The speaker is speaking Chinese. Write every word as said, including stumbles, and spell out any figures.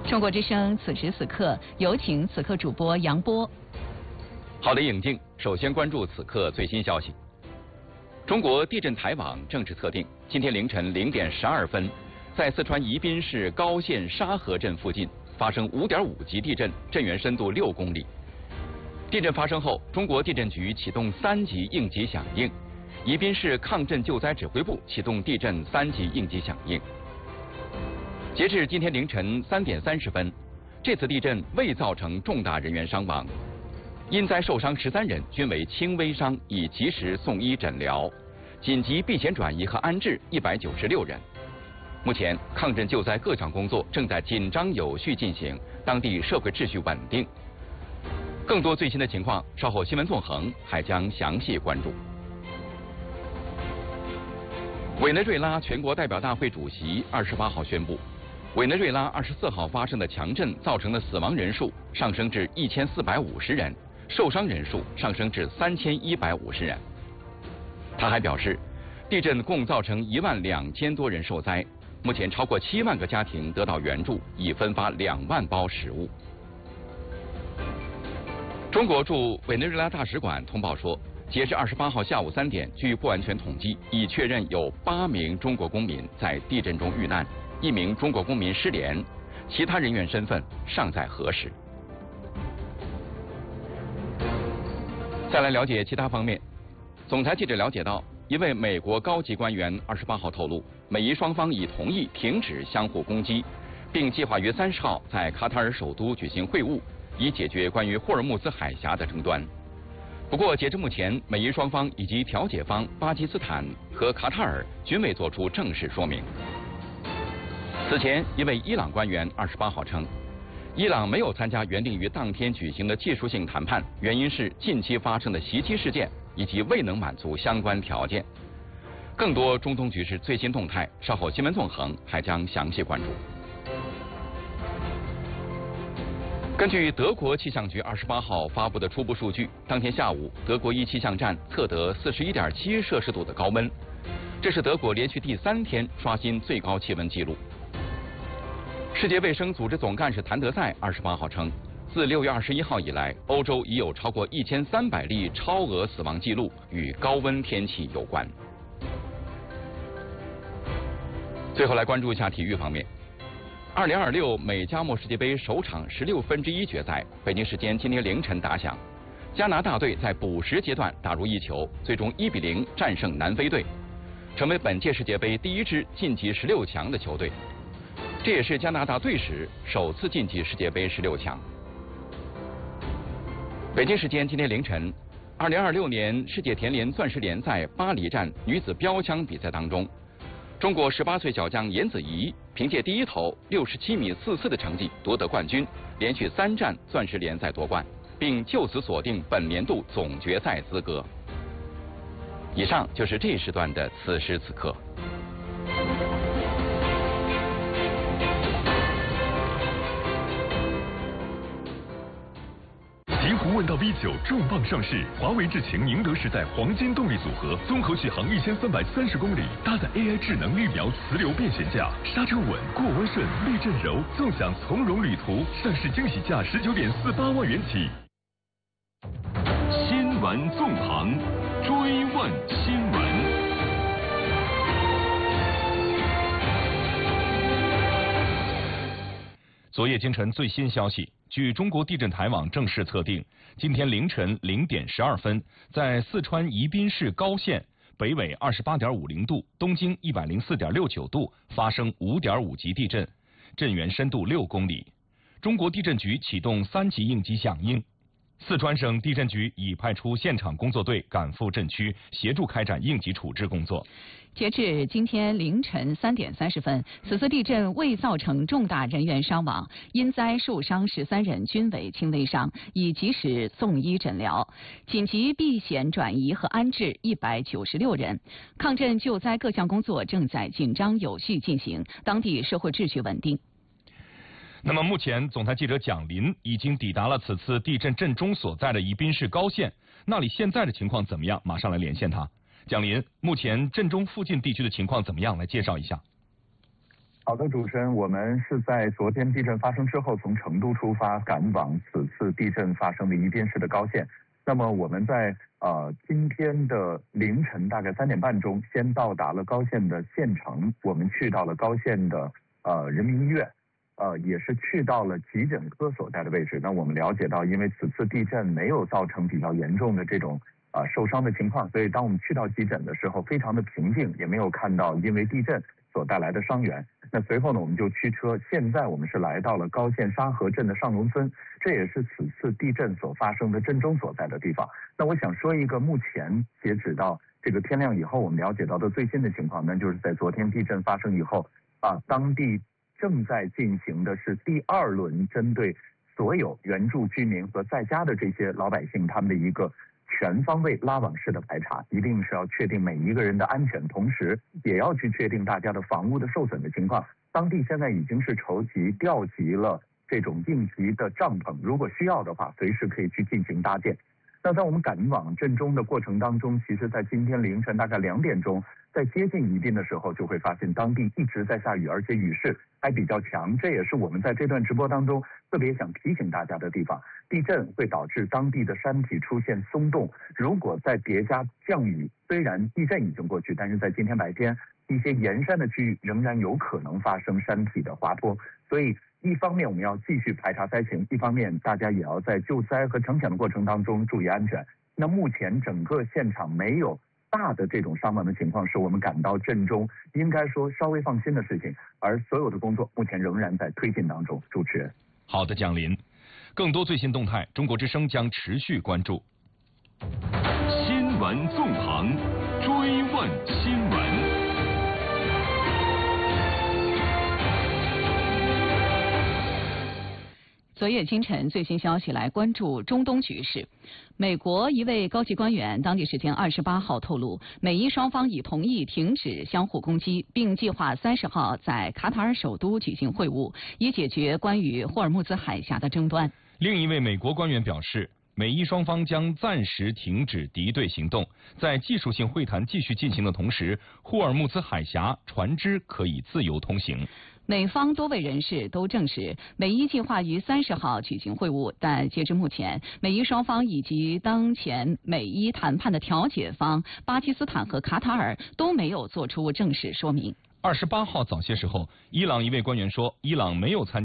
中国之声此时此刻，有请此刻主播杨波。 好的，颖静，首先关注此刻最新消息。中国地震台网正式测定，今天凌晨零点十二分，在四川宜宾市高县沙河镇附近发生五点五级地震，震源深度六公里。地震发生后，中国地震局启动三级应急响应，宜宾市抗震救灾指挥部启动地震三级应急响应。截至今天凌晨三点三十分，这次地震未造成重大人员伤亡，因灾受伤十三人均为轻微伤，已及时送医诊疗，紧急避险转移和安置一百九十六人。目前，抗震救灾各项工作正在紧张有序进行，当地社会秩序稳定。更多最新的情况，稍后新闻纵横还将详细关注。委内瑞拉全国代表大会主席二十八号宣布，委内瑞拉二十四号发生的强震造成的死亡人数上升至一千四百五十人，受伤人数上升至三千一百五十人。他还表示，地震共造成一万两千多人受灾，目前超过七万个家庭得到援助，已分发两万包食物。中国驻委内瑞拉大使馆通报说，截至二十八号下午三点，据不完全统计，已确认有八名中国公民在地震中遇难，一名中国公民失联，其他人员身份尚在核实。再来了解其他方面，总台记者了解到，一位美国高级官员二十八号透露，美伊双方已同意停止相互攻击，并计划于三十号在卡塔尔首都举行会晤，以解决关于霍尔木兹海峡的争端。不过，截至目前，美伊双方以及调解方巴基斯坦和卡塔尔均未作出正式说明。此前，一位伊朗官员二十八号称，伊朗没有参加原定于当天举行的技术性谈判，原因是近期发生的袭击事件以及未能满足相关条件。更多中东局势最新动态，稍后新闻纵横还将详细关注。根据德国气象局二十八号发布的初步数据，当天下午，德国一气象站测得四十一点七摄氏度的高温，这是德国连续第三天刷新最高气温纪录。世界卫生组织总干事谭德赛二十八号称，自六月二十一号以来，欧洲已有超过一千三百例超额死亡记录与高温天气有关。最后来关注一下体育方面。二零二六美加墨世界杯首场十六分之一决赛，北京时间今天凌晨打响。加拿大队在补时阶段打入一球，最终一比零战胜南非队，成为本届世界杯第一支晋级十六强的球队。这也是加拿大队史首次晋级世界杯十六强。北京时间今天凌晨，二零二六年世界田联钻石联赛巴黎站女子标枪比赛当中，中国十八岁小将颜子怡凭借第一投六十七米四四的成绩夺得冠军，连续三战钻石联赛夺冠，并就此锁定本年度总决赛资格。以上就是这一时段的此时此刻。 极狐问道 V 九重磅上市，华为智擎宁德时代黄金动力组合，综合续航一千三百三十公里，搭载 A I 智能预瞄磁流变悬架，刹车稳，过弯顺，避震柔，纵享从容旅途。上市惊喜价十九点四八万元起。新闻纵横，追问新闻。 昨夜今晨最新消息，据中国地震台网正式测定，今天凌晨零点十二分，在四川宜宾市高县北纬二十八点五零度、东经一百零四点六九度发生五点五级地震，震源深度六公里。中国地震局启动三级应急响应。四川省地震局已派出现场工作队赶赴震区，协助开展应急处置工作。 截至今天凌晨三点三十分，此次地震未造成重大人员伤亡，因灾受伤十三人均为轻微伤，已及时送医诊疗，紧急避险转移和安置一百九十六人。抗震救灾各项工作正在紧张有序进行，当地社会秩序稳定。 那么目前，总台记者蒋林已经抵达了此次地震震中所在的宜宾市高县，那里现在的情况怎么样？马上来连线他。蒋林，目前震中附近地区的情况怎么样？来介绍一下。 好的，主持人，我们是在昨天地震发生之后，从成都出发，赶往此次地震发生的宜宾市的高县。那么我们在呃今天的凌晨大概三点半钟，先到达了高县的县城，我们去到了高县的呃人民医院，呃也是去到了急诊科所在的位置。那我们了解到，因为此次地震没有造成比较严重的这种呃受伤的情况，所以当我们去到急诊的时候，非常的平静，也没有看到因为地震所带来的伤员。那随后呢，我们就驱车，现在我们是来到了高县沙河镇的上龙村，这也是此次地震所发生的震中所在的地方。那我想说一个目前截止到这个天亮以后，我们了解到的最新的情况，那就是在昨天地震发生以后啊，当地正在进行的是第二轮针对所有原住居民和在家的这些老百姓他们的一个全方位拉网式的排查，一定是要确定每一个人的安全，同时也要去确定大家的房屋的受损的情况。当地现在已经是筹集调集了这种应急的帐篷，如果需要的话，随时可以去进行搭建。那在我们赶往震中的过程当中，其实在今天凌晨大概两点钟，在接近宜宾的时候，就会发现当地一直在下雨，而且雨势还比较强。这也是我们在这段直播当中特别想提醒大家的地方。地震会导致当地的山体出现松动，如果再叠加降雨，虽然地震已经过去，但是在今天白天，一些沿山的区域仍然有可能发生山体的滑坡。所以一方面我们要继续排查灾情，一方面大家也要在救灾和抢险的过程当中注意安全。那目前整个现场没有大的这种伤亡的情况，是我们赶到震中应该说稍微放心的事情，而所有的工作目前仍然在推进当中。主持人， 好的，蒋林，更多最新动态，中国之声将持续关注。 新闻纵横，追问新闻。 昨夜今晨最新消息，来关注中东局势。美国一位高级官员当地时间二十八号透露，美伊双方已同意停止相互攻击，并计划三十号在卡塔尔首都举行会晤，以解决关于霍尔木兹海峡的争端。 另一位美国官员表示，美伊双方将暂时停止敌对行动，在技术性会谈继续进行的同时，霍尔木兹海峡船只可以自由通行。 美方多位人士都证实，美伊计划于三十号举行会晤，但截至目前，美伊双方以及当前美伊谈判的调解方巴基斯坦和卡塔尔都没有做出正式说明。 二十八号早些时候，伊朗一位官员说，伊朗没有参